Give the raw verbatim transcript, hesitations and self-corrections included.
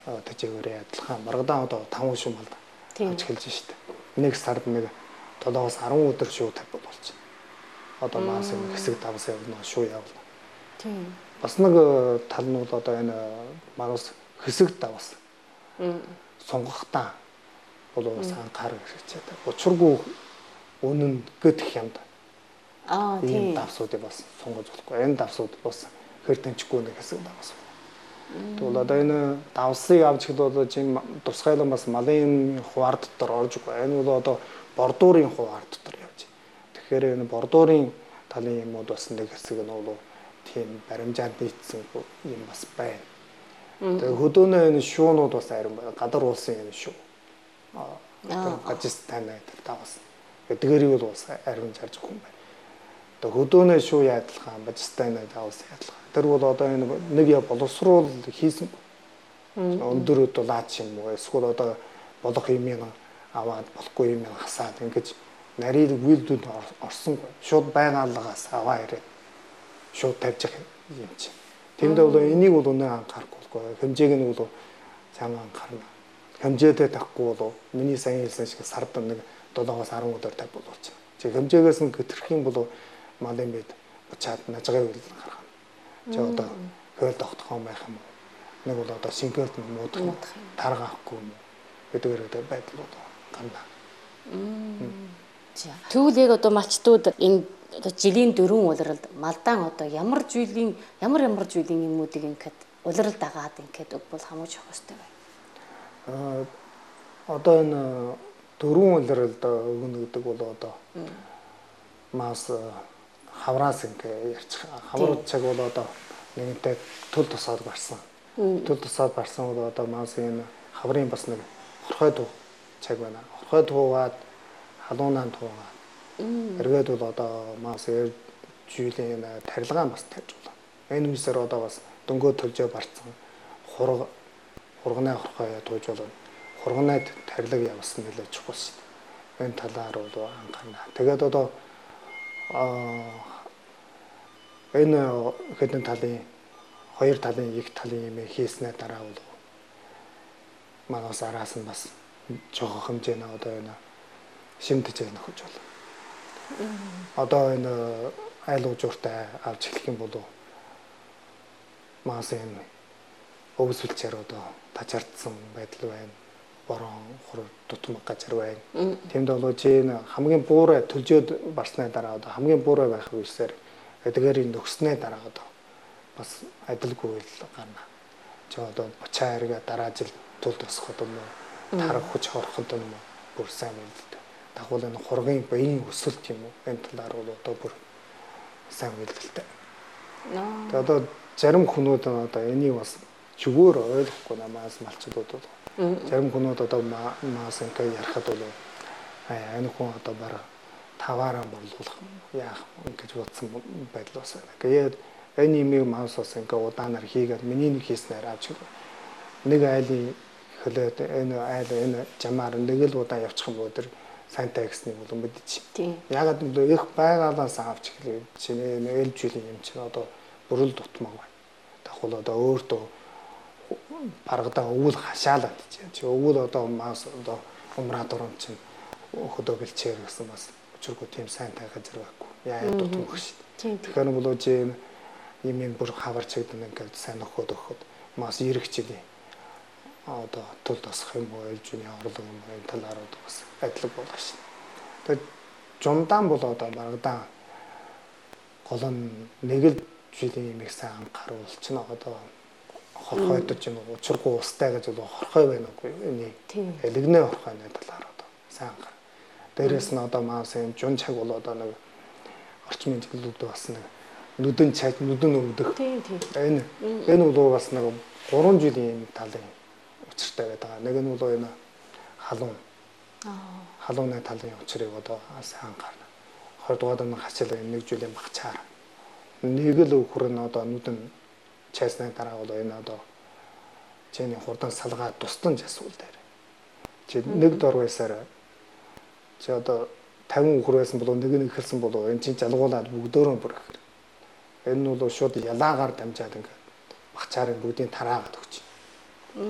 тэжээгээрээ адилхан маргадаа одоо таван шум мал аж эхэлж штэ. Нэг сард нэг долоос арван өдөр шүү тавь болж. Одоо маас хэсэг давс явна шүү явна. Тийм. Бас нэг тал нь бол одоо энэ манус хэсэг давс. Сонгохтаа бол бас анхаар хэрэгжээд. Учиргүй үнэн гэх юмд. Аа тийм. Энэ давсуудыг бас сонгож болохгүй. Энэ давсууд бас хэр тэнчгүй нэг хэсэг давс. Тэгвэл одоо энэ давсыг авч хэлбэл чинь тусгайлан бас малын хуваар дотор орж байгаа. Энэ бол одоо бордуурын хуваар дотор явж. Тэгэхээр энэ бордуурын талын юмуд бас нэг хэсэг нь бол тийм баримжаанд нийцсэн юм бас байна. Тэгээ хөдөөнөө энэ шуунууд бас арим байна. Гадар уулсын энэ шүү. Аа гажис танай тавс. Эдгээрийг бол бас арим жарж хүн байна. Тэгээ хөдөөнөө шүү яадлахаа бажистай нэ тавс яадлах. Тэр бол одоо энэ нэг я боловсруул хийсэн. Өндөр дулаач юм уу эсвэл одоо болох юм аваад болохгүй юм хасаад ингэж нарийн үйлдэлд орсонгүй. Шууд байгаалгаас аваа ирээд шууд тавьж юм чинь. Тэмдээ бол энийг бол өнөө анхаарахгүй. Хэмжээг нь бол цаана анхаарна. Хэмжээтэй тахгүй бол миний сайн хэлсэн шиг сард нэг долоос арван өдөр тавь болооч. Чи хэмжээгээс нь гэтэрх юм бол малын бид чад нажгаа үйл гаргана. Чи одоо хөөл тогтох юм байх юм уу? Нэг бол одоо шингэлт муудах тарга авахгүй юм гэдгээр байдлууд гана. За. Тэгвэл яг одоо малчтууд энэ одоо жилийн дөрвөн улиралд малдаан одоо ямар зүйлийн ямар ямар зүйлийн юмнуудыг ингээд улиралд дагаад ингээд өгбөл хамууж явах хэрэгтэй байна. Аа одоо энэ дөрвөн улиралд өгнө гэдэг бол одоо мас хавраас ингээ ярьж хаврууд цаг бол одоо нэгэнтээ төл тусаад барсан. Төл тусаад барсан бол одоо мас энэ хаврын бас нэг хорхой дуу цаг байна. Хорхой дуугаад халуунaan туугаад эргээд бол одоо мас жилийн тарилгаан бас тавьж байна. Энэ үсээр одоо бас дөнгөө төлжөө барцсан хург хурганы хорхой тууж болно. Хурганаад тарилга явуулсан нэлээд чухал шүү дээ. Энэ талаар бол анхаарна. Тэгээд одоо энэ хэдэн талын хоёр талын их талын юм хийснээр дараа бол манаас араас нь бас жоох хэмжээний одоо энэ шимтэж нөхөж байна. Одоо энэ айл уужууртай авч эхлэх юм бол маас энэ өвсөлчээр одоо тачаардсан байдал байна. Борон хур тутмаг газар байна. Тэмд болоо чи энэ хамгийн буурай төлжөөд барсны дараа одоо хамгийн буурай байх үесээр эдгээрийн нөхснээ дараа одоо бас адилгүй л гарна. Чи одоо бочаа хэрэг дараа жил тул тусахад юм уу? Тарах хүч хорход юм уу? Бүр сайн байлтай. Дагуул энэ хургийн баян өсөлт юм уу? Энэ талаар бол одоо бүр сайн байлтай. Тэгээ одоо зарим хүмүүд одоо энийг бас чигөөр ойлгохгүй намаас малчдууд бол зарим хүмүүс одоо маас ингээ ярахад бол аа энэ хүн одоо бараг таваараа борлуулах яах гэж бодсон байдал бас байна. Тэгээд энэ имийг маас бас ингээ удаанаар хийгээд миний нэг хийснээр авч нэг айлын хөлөөд энэ айл энэ жамаар нэг л удаа явчих юм бол тэр сайнтай гэсний бол мэдчих. Ягаад гэвэл их байгаалаас авч эхлэв. Чиний ээлж жилийн юм чинь одоо бүрэл дутмаг байна. Дахул одоо өөртөө паргада өвөл хашаалаад чи өвөл одоо маас одоо умраа дурам чинь хөдөө бэлчээр гэсэн бас учиргүй тийм сайн тай газар байхгүй. Яа дутмаг шүү дээ. Тэгэхээр болоо чи юм юм бүр хаварчигдан ингээд сайн нөхөд өгөхөд маас иргэчтэй одоо тул тасах юм уу ээлжүний орлого юм энэ талаар бас адилхан болох шин. Тэгээд жумдаан бол одоо маргадан гол нь нэг л жилийн юм их сайн анхааруул чинь одоо хорхойдож юм уу учиргүй устай гэж бол хорхой байна уу энийг элэгнээ хорхойны талаар одоо сайн анхаар. Дээрээс нь одоо маас юм жун цаг бол одоо нэг орчмын чиглэлүүд бас нэг нүдэн цаг нүдэн өвдөх. Энэ энэ бол бас нэг гурван жилийн талын учиртай байдаг. Нэг нь бол энэ халуун. Аа. Халууны талын учрыг одоо сайн анхаарна. Хоёрдугаар нь хачаал нэг жилийн багчаар. Нэг л хүрэн одоо нүдэн чайсны дараа бол энэ одоо чиний хурдан салгаа тусдан жасуул дээр. Чи нэг дор байсаар чи одоо тавин үхэр байсан бол нэг нэг хэлсэн бол энэ чинь жалгуулаад бүгдөөрөө бүр гэхээр. Энэ нь бол шууд ялаагаар дамжаад ингээд багчаарыг бүгдийг тараагаад өгч.